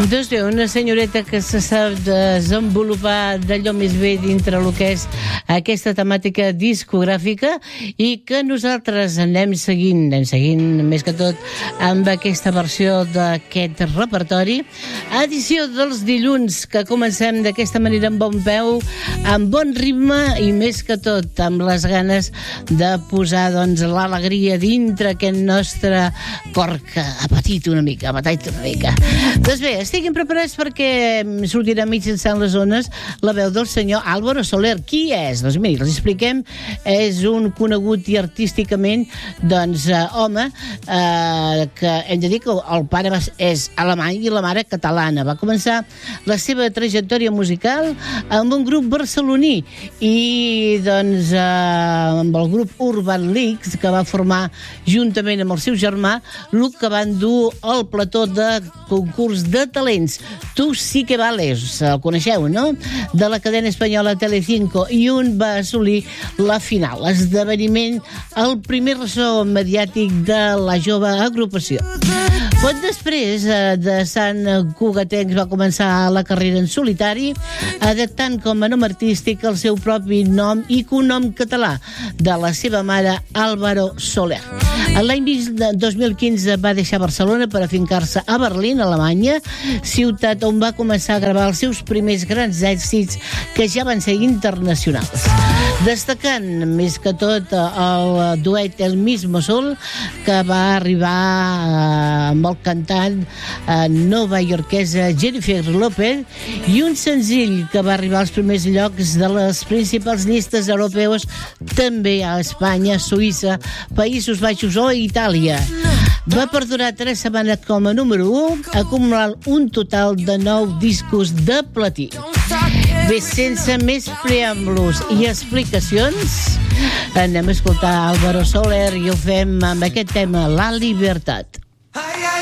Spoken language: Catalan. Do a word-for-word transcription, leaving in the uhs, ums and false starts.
Doncs bé, una senyoreta que se sap desenvolupar d'allò més bé dintre el que és aquesta temàtica discogràfica i que nosaltres anem seguint, anem seguint més que tot amb aquesta versió d'aquest repertori. Edició dels dilluns, que comencem d'aquesta manera amb bon peu, amb bon ritme i més que tot amb les ganes de posar doncs, l'alegria dintre aquest nostre cor que ha patit una mica, ha patit una mica. Doncs bé, estiguin preparats perquè sortirà mitjançant les zones la veu del senyor Álvaro Soler. Qui és? Doncs miri, els expliquem. És un conegut i artísticament doncs, eh, home eh, que hem de dir que el pare va, és alemany i la mare catalana. Va començar la seva trajectòria musical amb un grup barceloní i doncs eh, amb el grup Urban Leaks, que va formar juntament amb el seu germà el que van dur al plató de concurs de talents. Tu sí que vales, el coneixeu, no? De la cadena espanyola Telecinco, i un va assolir la final, esdeveniment el primer ressò mediàtic de la jove agrupació. Poc després de Sant Cugatencs va començar la carrera en solitari, adaptant com a nom artístic el seu propi nom i cognom català de la seva mare, Álvaro Soler. L'any dos mil quinze va deixar Barcelona per afincar-se a Berlín, Alemanya, ciutat on va començar a gravar els seus primers grans èxits que ja van ser internacionals. Destacant més que tot el duet El Mismo Sol, que va arribar amb el cantant novaiorquesa Jennifer López, i un senzill que va arribar als primers llocs de les principals llistes europeus, també a Espanya, Suïssa, Països Baixos o Itàlia. Va perdurar tres setmanes com a número u, acumulant un total de nou discos de platí. Bé, sense més preàmbulos i explicacions, anem a escoltar Álvaro Soler i ho fem amb aquest tema, La Libertad. Ay, ay.